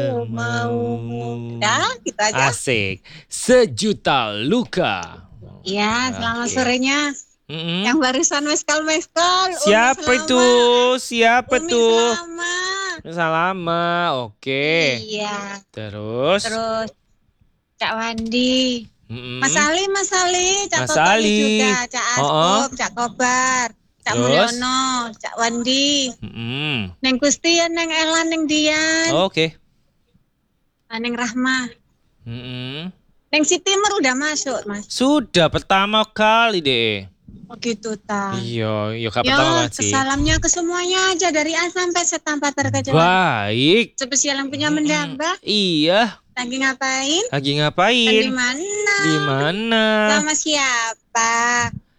Maumu. Ya, gitu aja. Asik. Sejuta luka. Ya, selamat Oke. sorenya. Yang barusan meskal-meskal. Siapa itu? Siapa Umi tuh? selama. Salama. Oke. Iya. Terus? Terus Cak Wandi. Mas Mm-mm. Ali, Cak Mas Totoyo Ali. juga, Cak Oh, Askop, Cak Kobar, Cak terus? Mulyono, Cak Wandi. Mm-mm. Neng Gustian, Neng Elan, Neng Dian, Oke. Neng Rahma. Mm-mm. Neng Si Timur udah masuk, Mas. Sudah pertama kali deh. Oh gitu, ta. Iya, iya kak Yo, pertama banget sih. salamnya ke semuanya aja dari A sampai Z tanpa terkecuali. Baik. Spesial yang punya Mm-mm. mendamba. Iya. Lagi ngapain? Lagi Dan ngapain? di mana? Di mana? Sama siapa?